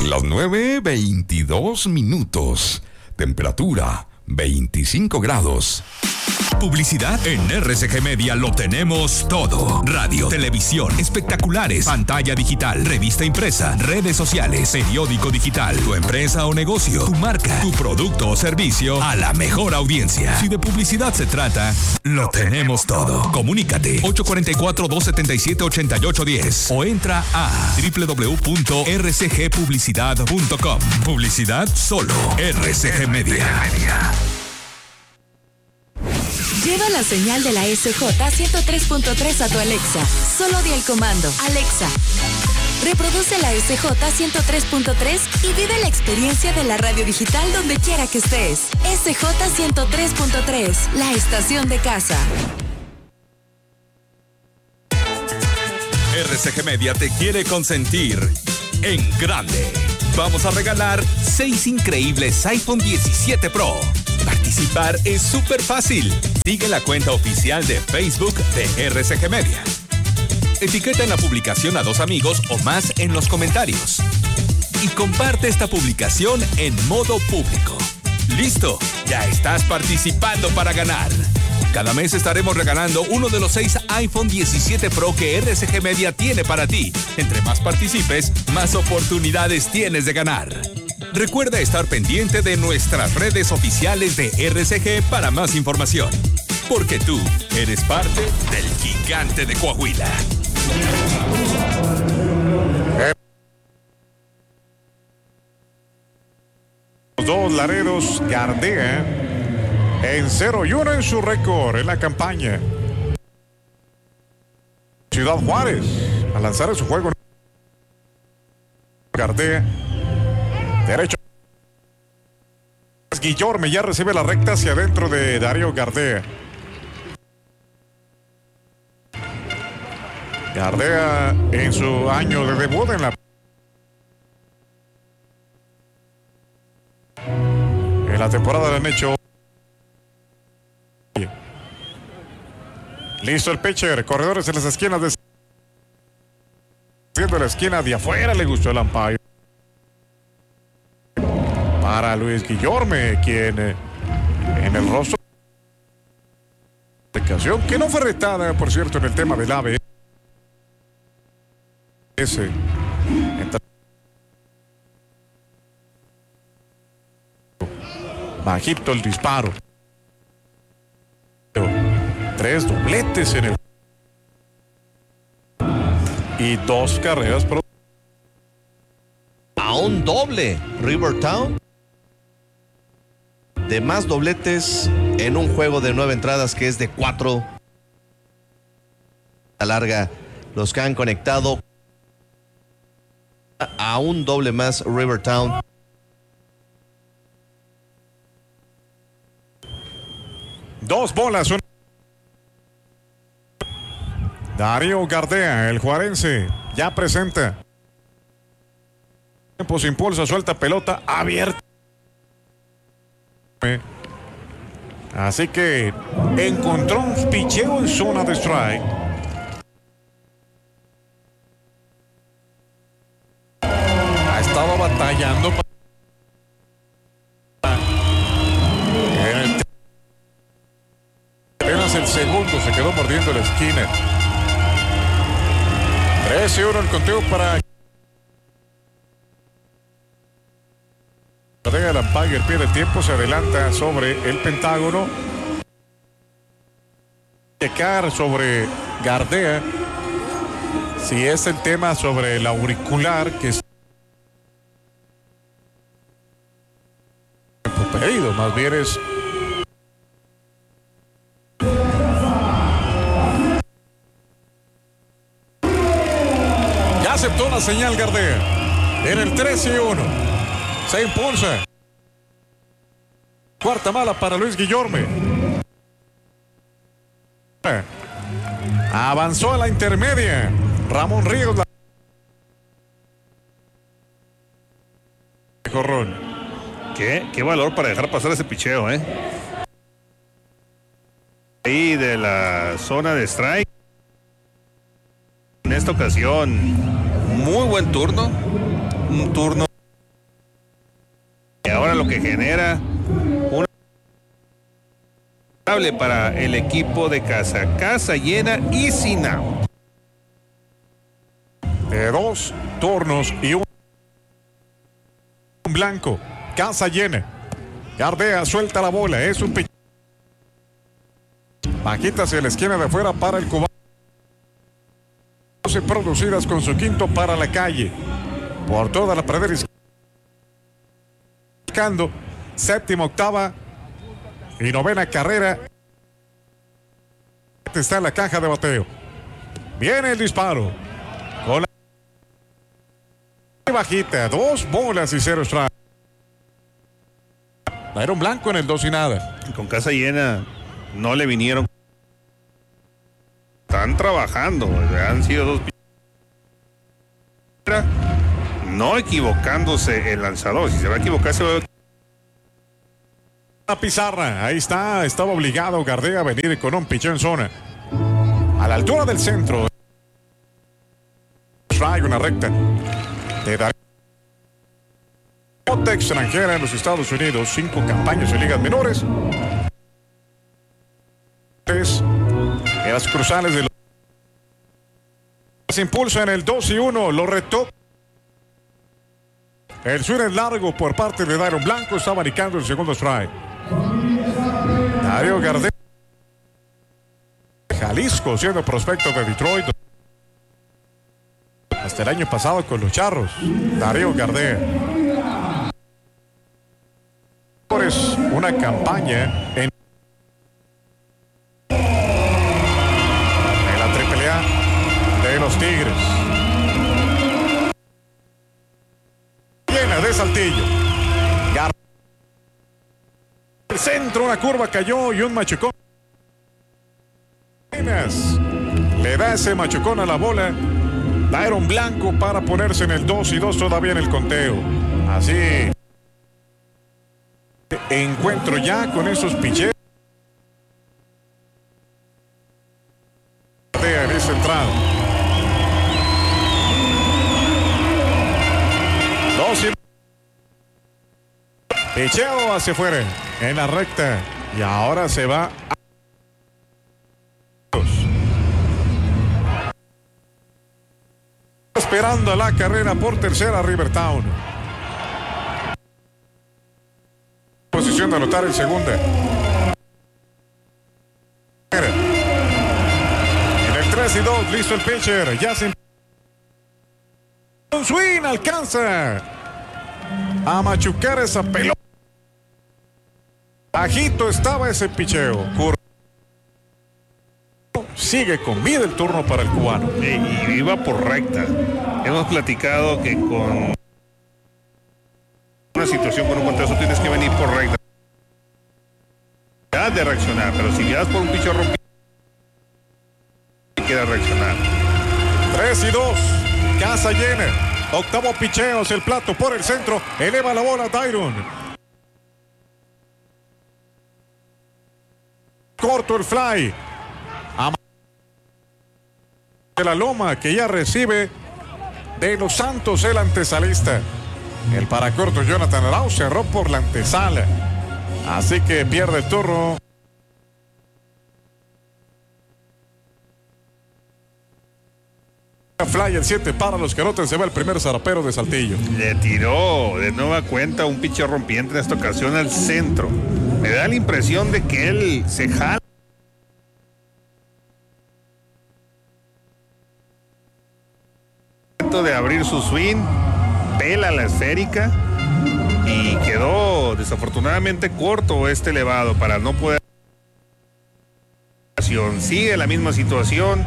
las 9:22. Temperatura 25 grados. Publicidad en RCG Media lo tenemos todo. Radio, televisión, espectaculares, pantalla digital, revista impresa, redes sociales, periódico digital, tu empresa o negocio, tu marca, tu producto o servicio a la mejor audiencia. Si de publicidad se trata, lo tenemos todo. Comunícate 844-277-8810 o entra a www.rcgpublicidad.com. Publicidad solo RCG Media. Lleva la señal de la SJ 103.3 a tu Alexa. Solo di el comando: Alexa, reproduce la SJ 103.3 y vive la experiencia de la radio digital donde quiera que estés. SJ 103.3, la estación de casa. RCG Media te quiere consentir en grande. Vamos a regalar 6 increíbles iPhone 17 Pro. Participar es súper fácil. Sigue la cuenta oficial de Facebook de RCG Media. Etiqueta en la publicación a 2 amigos o más en los comentarios. Y comparte esta publicación en modo público. ¡Listo! Ya estás participando para ganar. Cada mes estaremos regalando uno de los 6 iPhone 17 Pro que RCG Media tiene para ti. Entre más participes, más oportunidades tienes de ganar. Recuerda estar pendiente de nuestras redes oficiales de RCG para más información. Porque tú eres parte del gigante de Coahuila. Los dos Laredos, Gardea en 0-1 en su récord en la campaña. Ciudad Juárez a lanzar en su juego. Gardea derecho. Guillorme ya recibe la recta hacia adentro de Darío Gardea. Gardea en su año de debut en la temporada le han hecho. Listo el pitcher, corredores en las esquinas haciendo la esquina de afuera, le gustó el umpire. Para Luis Guillorme, quien en el rostro de ocasión, que no fue retada, por cierto, en el tema del ABS. Bajito el disparo. 3 dobletes en el y 2 carreras a un doble. Rivertown de más dobletes en un juego de 9 entradas que es de 4 a larga. Los que han conectado a un doble más Rivertown. Dos bolas. Darío Gardea, el juarense, ya presenta. Tiempo sin impulsa, suelta pelota abierta. Así que encontró un picheo en zona de strike. Ha estado batallando. Apenas el segundo se quedó mordiendo la esquina. 13-1 el conteo para el umpire, pierde tiempo, se adelanta sobre el Pentágono. Checar sobre Gardea si es el tema sobre el auricular que es pedido, más bien es ya aceptó la señal Gardea en el 13-1. Se impulsa. Cuarta mala para Luis Guillorme. Avanzó a la intermedia. Ramón Ríos. Corrón. Qué valor para dejar pasar ese picheo, ¿eh? Ahí de la zona de strike. En esta ocasión, muy buen turno. Un turno que genera un para el equipo de casa. Casa llena y sin out. De 2 turnos y un blanco. Casa llena. Gardea suelta la bola. Es un pitch. Bajita hacia la esquina de afuera para el cubano. 12 producidas con su quinto para la calle. Por toda la pradera izquierda. Buscando séptima, octava y novena carrera. Está en la caja de bateo. Viene el disparo. Con la bajita. 2 bolas y 0 strike. Dairon Blanco en el 2 y nada. Con casa llena no le vinieron. Están trabajando. Han sido 2. No equivocándose el lanzador. Si se va a equivocar, se va a... La pizarra, ahí está, estaba obligado Gardea a venir con un picheo en zona. A la altura del centro. Trae una recta. De Darío. Pelota extranjera en los Estados Unidos, 5 campañas en ligas menores. 3 en las cruzales de los... Se impulsa en el 2 y 1, lo retó. El swing es largo por parte de Dairon Blanco, está abanicando el segundo strike. Darío Gardea, Jalisco, siendo prospecto de Detroit hasta el año pasado con los Charros. Darío Gardea. Una campaña en la AAA de los Tigres. Llena de Saltillo. El centro, una curva cayó y un machucón. Le da ese machucón a la bola. Dairon Blanco para ponerse en el 2 y 2 todavía en el conteo. Así. Encuentro ya con esos picheos. En esa entrada. 2 y... Picheo hacia afuera en la recta y ahora se va esperando la carrera por tercera Rivertown. Posición de anotar en segunda. En el 3 y 2 listo el pitcher. Ya se... Un swing alcanza a machucar esa pelota. Bajito estaba ese picheo. Sigue con vida el turno para el cubano. Y iba por recta. Hemos platicado que con una situación, con un contexto, tienes que venir por recta. De reaccionar, pero si vas por un picheo rompido, queda reaccionar. 3 y 2. Casa llena. Octavo picheo, el plato por el centro. Eleva la bola Dairon. Corto el fly. De la loma que ya recibe de los Santos el antesalista. El paracorto Jonathan Arau cerró por la antesala. Así que pierde el turno. Fly el 7 para los Carotes. Se va el primer zarapero de Saltillo. Le tiró de nueva cuenta un picheo rompiente en esta ocasión al centro. Me da la impresión de que él se jala de abrir su swing, pela la esférica y quedó desafortunadamente corto este elevado para no poder. Sigue la misma situación.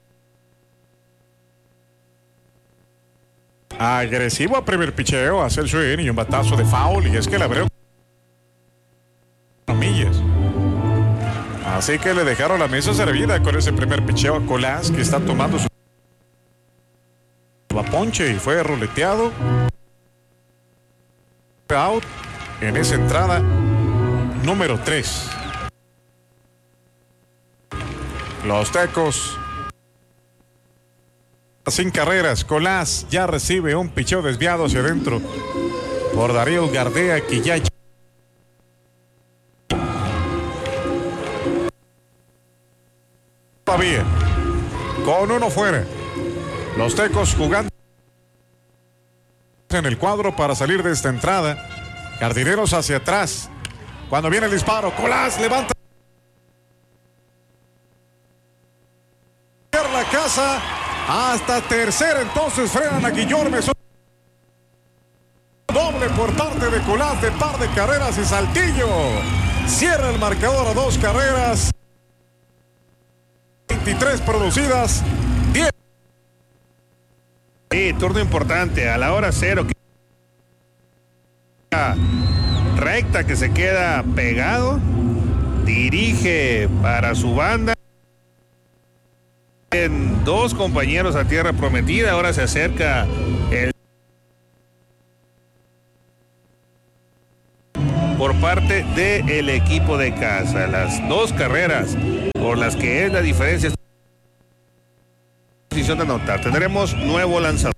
Agresivo a primer picheo, hace el swing y un batazo de foul, y es que le abrió millas. Así que le dejaron la mesa servida con ese primer picheo a Colás, que está tomando su ponche y fue roleteado. Out en esa entrada número 3. Los Tecos sin carreras. Colás ya recibe un picheo desviado hacia adentro por Darío Gardea, que ya todavía. Con uno fuera. Los Tecos jugando en el cuadro para salir de esta entrada. Jardineros hacia atrás. Cuando viene el disparo, Colás levanta la casa hasta tercera, entonces frenan a Guillorme. Doble por parte de Colás de par de carreras y Saltillo cierra el marcador a 2 carreras. 23 producidas, 10. Sí, turno importante a la hora 0. Recta que se queda pegado. Dirige para su banda. En 2 compañeros a tierra prometida. Ahora se acerca el por parte del equipo de casa. Las 2 carreras por las que es la diferencia. Posición de anotar. Tendremos nuevo lanzador.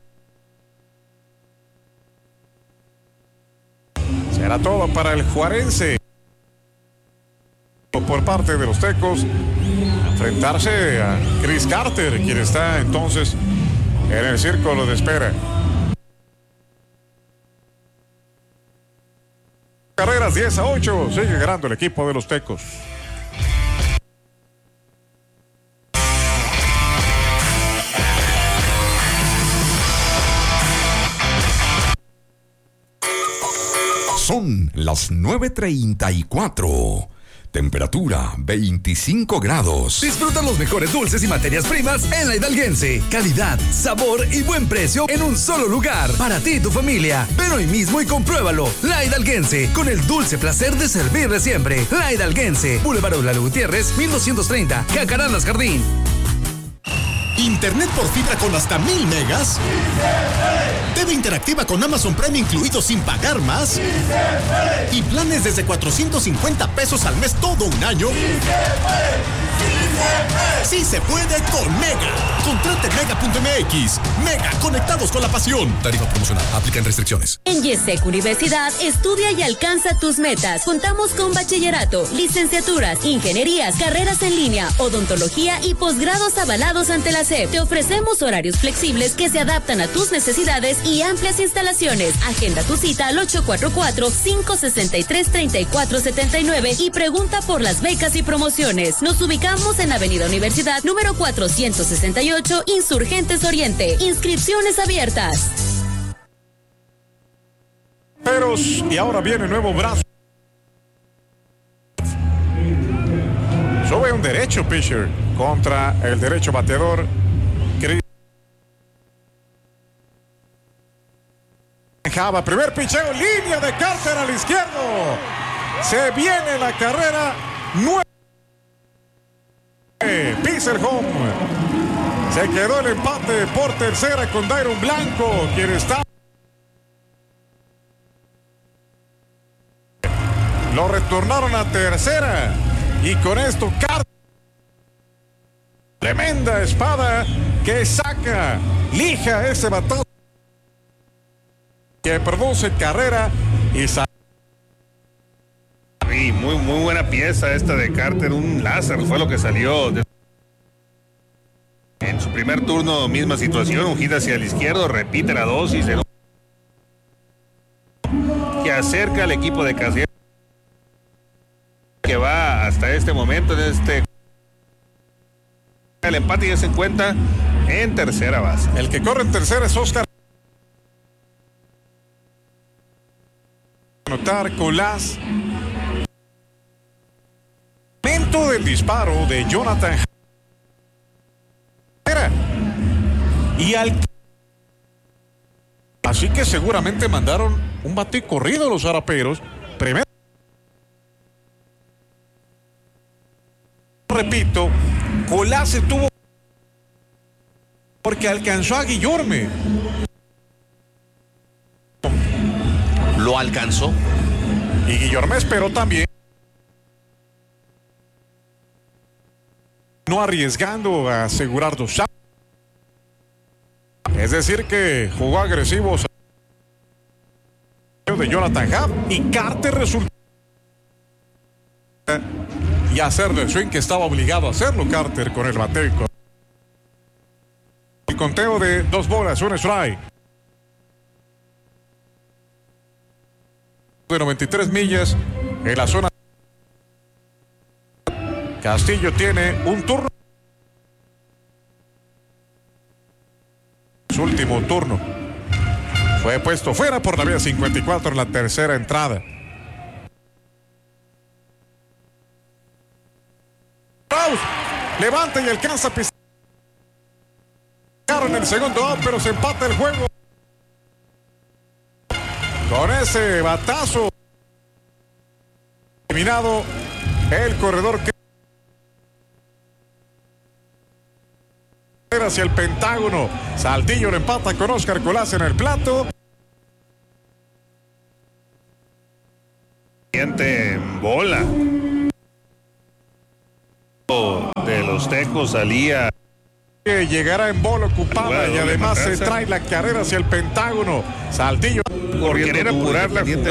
Será todo para el Juarense. Por parte de los Tecos, enfrentarse a Chris Carter, quien está entonces en el círculo de espera. Carreras 10-8, sigue ganando el equipo de los Tecos. Son las 9:34. Temperatura 25 grados. Disfruta los mejores dulces y materias primas en La Hidalguense. Calidad, sabor y buen precio en un solo lugar. Para ti y tu familia. Ven hoy mismo y compruébalo. La Hidalguense, con el dulce placer de servirle siempre. La Hidalguense, Boulevard Eulalo Gutiérrez, 1230, Jacarandas Jardín. Internet por fibra con hasta 1000 megas. TV interactiva con Amazon Prime incluido sin pagar más. Y planes desde 450 pesos al mes todo un año. Sí se puede con Mega. Contrate Mega.mx. Mega, conectados con la pasión. Tarifa promocional. Aplican restricciones. En YESEC Universidad, estudia y alcanza tus metas. Contamos con bachillerato, licenciaturas, ingenierías, carreras en línea, odontología y posgrados avalados ante la SEP. Te ofrecemos horarios flexibles que se adaptan a tus necesidades y amplias instalaciones. Agenda tu cita al 844-563-3479 y pregunta por las becas y promociones. Nos ubicamos en Avenida Universidad, número 468, Insurgentes Oriente. Inscripciones abiertas. Y ahora viene nuevo brazo. Sube un derecho pitcher contra el derecho bateador. Java, primer picheo, línea de Carter al izquierdo. Se viene la carrera 9. Pisa el home. Se quedó el empate por tercera con Dairon Blanco, quien está. Lo retornaron a tercera. Y con esto, Carter. Tremenda espada que saca, lija ese batazo que produce carrera y saca. Sí, muy buena pieza esta de Carter, un láser fue lo que salió. En su primer turno, misma situación, un hit hacia el izquierdo, repite la dosis, que acerca al equipo de Casier, que va hasta este momento en el empate ya se encuentra en tercera base. El que corre en tercera es Oscar. Anotar Colás. Momento del disparo de Jonathan. Y así que seguramente mandaron un bate corrido a los araperos. Primero. Repito, Colás se tuvo porque alcanzó a Guillorme. Lo alcanzó. Y Guillorme esperó también. No arriesgando a asegurar 2 outs. Es decir que jugó agresivo de Jonathan Happ y Carter resultó y hacerle el swing que estaba obligado a hacerlo Carter con el bateo. El conteo de 2 bolas, 1 strike. De 93 millas en la zona. Castillo tiene un turno. Su último turno fue puesto fuera por la vía 54 en la tercera entrada. Levanta y alcanza a pisar en el segundo out, pero se empata el juego con ese batazo. Eliminado el corredor que hacia el Pentágono. Saltillo lo empata con Oscar Colás en el plato. Siguiente bola de los Tecos salía. Llegará en bola ocupada y además se trae la carrera hacia el Pentágono. Saltillo por querer apurar la jugada.